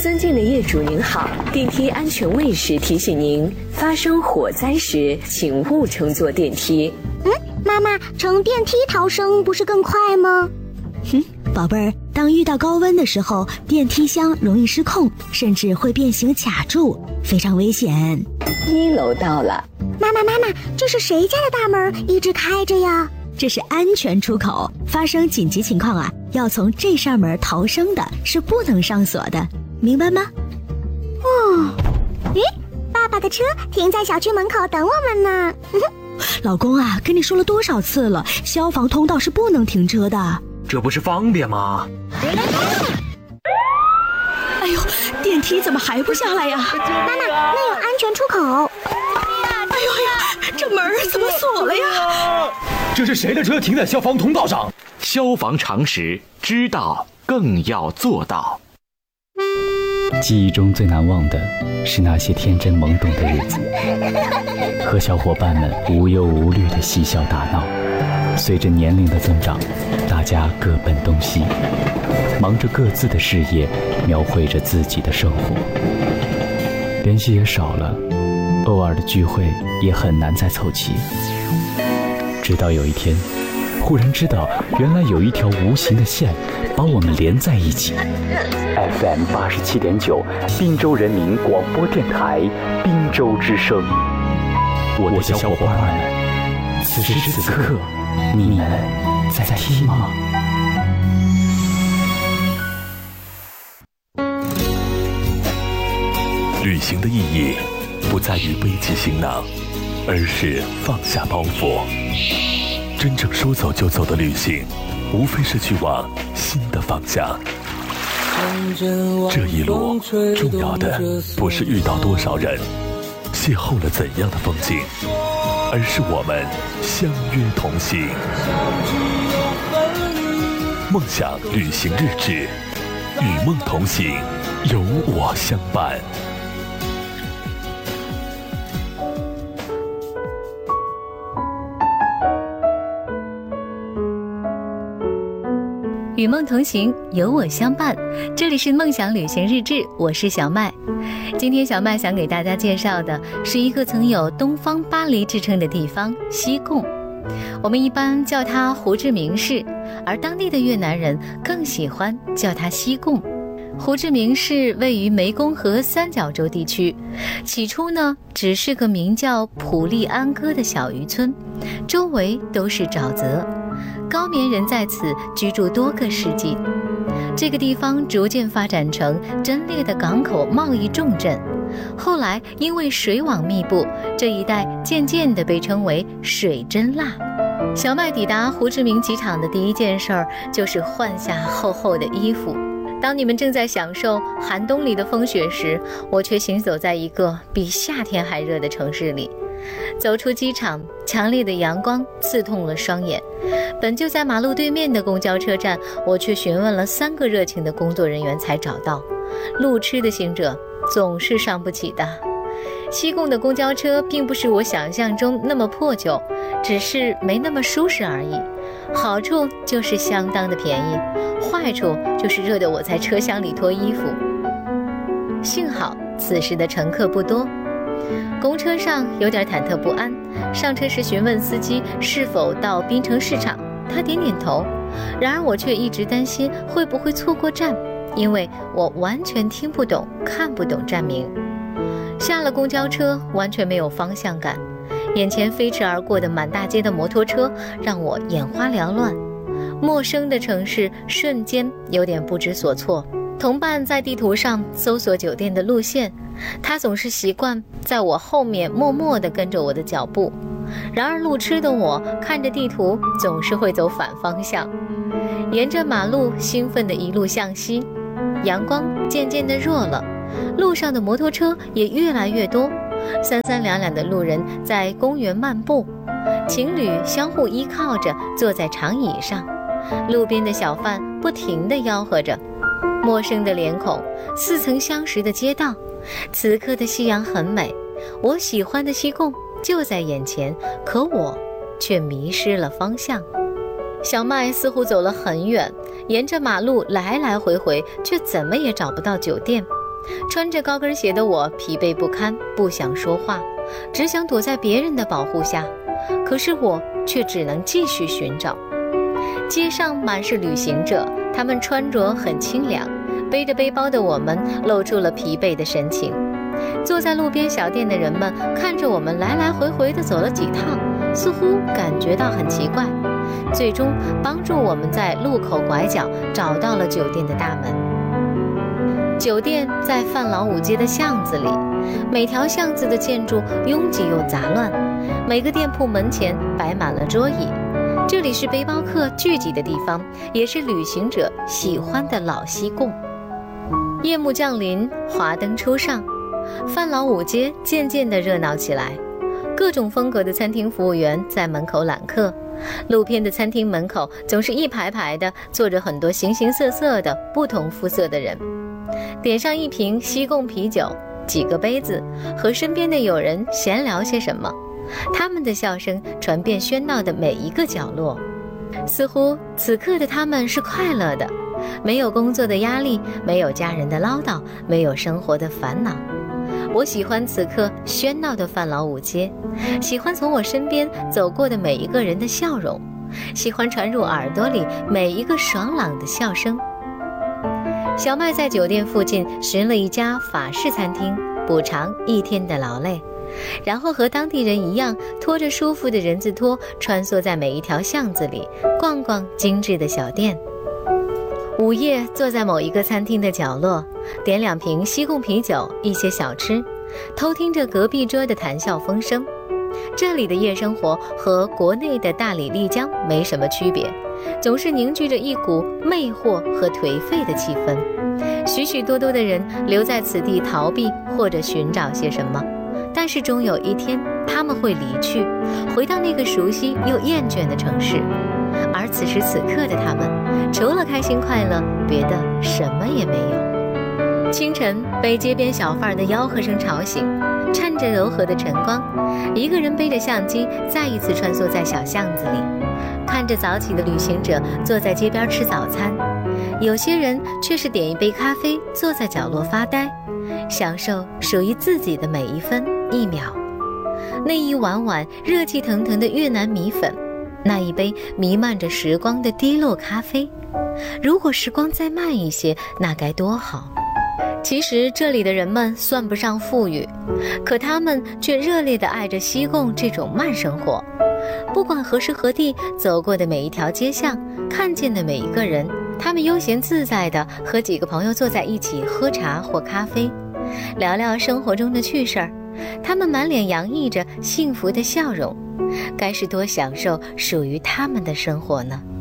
尊敬的业主您好，电梯安全卫士提醒您，发生火灾时请勿乘坐电梯。 妈妈，乘电梯逃生不是更快吗？ 宝贝儿，当遇到高温的时候，电梯箱容易失控，甚至会变形卡住，非常危险。 1楼到了。 妈妈，这是谁家的大门一直开着呀？ 这是安全出口，发生紧急情况啊，要从这扇门逃生的，是不能上锁的，明白吗？ 爸爸的车停在小区门口等我们呢。 老公啊，跟你说了多少次了，消防通道是不能停车的。 这不是方便吗？ 哎呦，电梯怎么还不下来呀？ 妈妈，那有安全出口。 哎呦，这门怎么锁了呀？ 这是谁的车停在消防通道上？ 消防常识，知道更要做到。 记忆中最难忘的是那些天真懵懂的日子，和小伙伴们无忧无虑的嬉笑打闹。随着年龄的增长，大家各奔东西，忙着各自的事业，描绘着自己的生活，联系也少了，偶尔的聚会也很难再凑齐。直到有一天，忽然知道原来有一条无形的线把我们连在一起。FM 87.9，滨州人民广播电台，滨州之声。我的小伙伴们，此时此刻，你们在听吗？ 旅行的意义不在于背起行囊，而是放下包袱。真正说走就走的旅行，无非是去往新的方向。这一路重要的不是遇到多少人，邂逅了怎样的风景，而是我们相约同行。梦想旅行日志，与梦同行，有我相伴。 与梦同行，有我相伴。这里是梦想旅行日志，我是小麦。今天小麦想给大家介绍的是一个曾有东方巴黎之称的地方——西贡。我们一般叫它胡志明市，而当地的越南人更喜欢叫它西贡。胡志明市位于湄公河三角洲地区，起初呢只是个名叫普利安哥的小渔村，周围都是沼泽，高棉人在此居住多个世纪。这个地方逐渐发展成珍猎的港口贸易重镇，后来因为水网密布，这一带渐渐地被称为水真腊。小麦抵达胡志明机场的第一件事儿就是换下厚厚的衣服。当你们正在享受寒冬里的风雪时，我却行走在一个比夏天还热的城市里。走出机场，强烈的阳光刺痛了双眼。本就在马路对面的公交车站，我却询问了3个热情的工作人员才找到。路痴的行者总是伤不起的。西贡的公交车并不是我想象中那么破旧，只是没那么舒适而已。好处就是相当的便宜，坏处就是热得我在车厢里脱衣服。幸好此时的乘客不多。公车上有点忐忑不安，上车时询问司机是否到滨城市场，他点点头。然而我却一直担心会不会错过站，因为我完全听不懂看不懂站名。下了公交车完全没有方向感，眼前飞驰而过的满大街的摩托车让我眼花缭乱，陌生的城市瞬间有点不知所措。同伴在地图上搜索酒店的路线，他总是习惯在我后面默默地跟着我的脚步，然而路痴的我看着地图总是会走反方向。沿着马路兴奋地一路向西，阳光渐渐地弱了，路上的摩托车也越来越多，三三两两的路人在公园漫步，情侣相互依靠着坐在长椅上，路边的小贩不停地吆喝着，陌生的脸孔，似曾相识的街道。此刻的夕阳很美，我喜欢的西贡就在眼前，可我却迷失了方向。小麦似乎走了很远，沿着马路来来回回，却怎么也找不到酒店。 穿着高跟鞋的我疲惫不堪，不想说话，只想躲在别人的保护下。可是我却只能继续寻找。街上满是旅行者，他们穿着很清凉，背着背包的我们露出了疲惫的神情。坐在路边小店的人们看着我们来来回回地走了几趟，似乎感觉到很奇怪，最终帮助我们在路口拐角找到了酒店的大门。酒店在范老五街的巷子里，每条巷子的建筑拥挤又杂乱，每个店铺门前摆满了桌椅。这里是背包客聚集的地方，也是旅行者喜欢的老西贡。夜幕降临，华灯初上，范老五街渐渐地热闹起来，各种风格的餐厅服务员在门口揽客，路边的餐厅门口总是一排排的坐着很多形形色色的不同肤色的人。点上一瓶西贡啤酒，几个杯子，和身边的友人闲聊些什么，他们的笑声传遍喧闹的每一个角落，似乎此刻的他们是快乐的，没有工作的压力，没有家人的唠叨，没有生活的烦恼。我喜欢此刻喧闹的范老五街，喜欢从我身边走过的每一个人的笑容，喜欢传入耳朵里每一个爽朗的笑声。小麦在酒店附近寻了一家法式餐厅，补偿一天的劳累，然后和当地人一样，拖着舒服的人字拖，穿梭在每一条巷子里，逛逛精致的小店。午夜坐在某一个餐厅的角落，点2瓶西贡啤酒，一些小吃，偷听着隔壁桌的谈笑风生。这里的夜生活和国内的大理丽江没什么区别，总是凝聚着一股魅惑和颓废的气氛。许许多多的人留在此地逃避或者寻找些什么，但是终有一天他们会离去，回到那个熟悉又厌倦的城市。而此时此刻的他们，除了开心快乐，别的什么也没有。清晨被街边小贩的吆喝声吵醒，趁着柔和的晨光，一个人背着相机再一次穿梭在小巷子里，看着早起的旅行者坐在街边吃早餐，有些人却是点一杯咖啡，坐在角落发呆，享受属于自己的每一分一秒。那一碗碗热气腾腾的越南米粉，那一杯弥漫着时光的滴落咖啡，如果时光再慢一些，那该多好。其实这里的人们算不上富裕，可他们却热烈地爱着西贡这种慢生活。不管何时何地走过的每一条街巷，看见的每一个人，他们悠闲自在地和几个朋友坐在一起喝茶或咖啡，聊聊生活中的趣事儿。他们满脸洋溢着幸福的笑容，该是多享受属于他们的生活呢？